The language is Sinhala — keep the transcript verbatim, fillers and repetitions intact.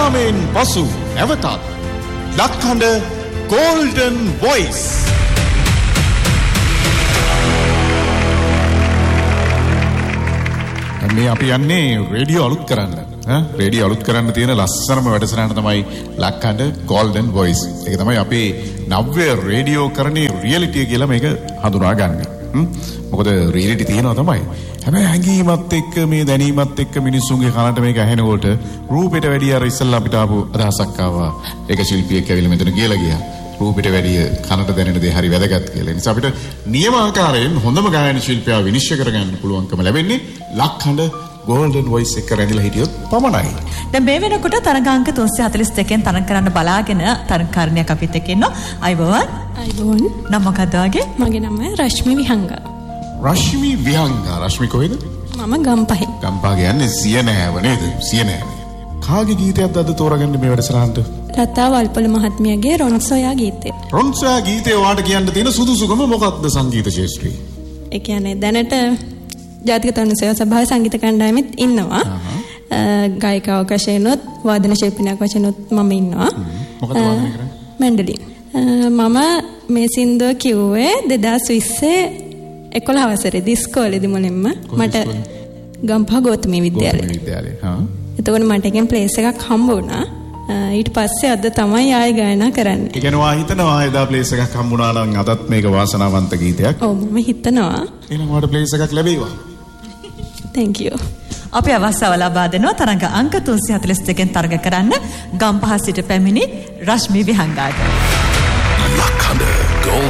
විරාමයෙන් පසු නැවතත් ලක්හඬ Golden Voice. මේ අපි යන්නේ රේඩියෝ අලුත් කරන්න. ඈ රේඩියෝ අලුත් කරන්න තියෙන ලස්සනම වැඩසටහන තමයි ලක්හඬ Golden Voice. ඒක තමයි අපේ නව්‍ය රේඩියෝ කරණේ රියැලිටි කියලා මේක හඳුනාගන්නේ. හ්ම් මොකද රියැලිටි තියෙනවා තමයි. හැබැයි හැඟීමත් එක්ක මේ දැනීමත් එක්ක මිනිස්සුන්ගේ කනට මේක ඇහෙනකොට රූපෙට වැඩි අර ඉස්සල්ලා අපිට ආපු අදහසක් ආවා. ඒක ශිල්පියෙක් ඇවිල්ලා මෙතන කියලා ගියා. රූපෙට වැඩි කනට දැනෙන දේ හරි වැදගත් කියලා. ඒ නිසා අපිට නියමාකාරයෙන් හොඳම ගායන ශිල්පියා විනිශ්චය කරගන්න පුළුවන්කම ලැබෙන්නේ ලක්හඬ Golden Voice එක රැඳිලා හිටියොත් පමණයි. දැන් මේ වෙනකොට තරගාංක තුන්සිය හතළිස් දෙකෙන් තරඟ කරන්න බලාගෙන තරඟකාරණයක් අපිත් එක්ක ඉන්නවා. අයබෝවන්. අයබෝවන්. නම මොකක්ද වගේ? මගේ නම රශ්මි විහංගා. රශ්මි විහංගා. රශ්මි කොහෙද? මම ගම්පහේ. ගම්පහ කියන්නේ සියනෑව නේද? සියනෑව. කාගේ ගීතයක්ද අද තෝරගන්නේ මේ වැඩසටහනට? ලතා වල්පොල මහත්මියගේ රොන්සෝයා ගීතය. රොන්සෝයා ගීතේ වාට කියන්න තියෙන සුදුසුකම මොකක්ද සංගීත ශාස්ත්‍රයේ? ඒ කියන්නේ දැනට ජාතික තරුණ සේවා සභාවේ සංගීත කණ්ඩායමෙත් ඉන්නවා. ගායිකාවක් වශයෙන්ොත් වාදන ශිල්පිනියක් වශයෙන්ොත් මම ඉන්නවා. මොකද වාදනය කරන්නේ? මැන්ඩලින්. මම මේ සින්දුව කිව්වේ දෙදාස් විස්සේ එකොළහ වසරේදී ඉස්කෝලේදී මුලින්ම මට ගම්පහ ගෞතමී විද්‍යාලය. ගෞතමී විද්‍යාලය. හා. එතකොට මට එකෙන් ප්ලේස් එකක් හම්බ වුණා. ඊට පස්සේ අද තමයි ආයෙ ගායනා කරන්නේ. ඒ කියන්නේ වා හිතනවා එදා ප්ලේස් එකක් හම්බුණා නම් අදත් මේක වාසනාවන්ත ගීතයක්. ඔව් මම හිතනවා. එහෙනම් වාට ප්ලේස් එකක් ලැබේවා. Thank you. අපි අවස්ථාව ලබා දෙනවා තරඟ අංක තුන්සිය හතළිස් දෙකෙන් තරඟ කරන්න ගම්පහ සිට පැමිණි රශ්මි විහංගාට. ලක්හඬ Golden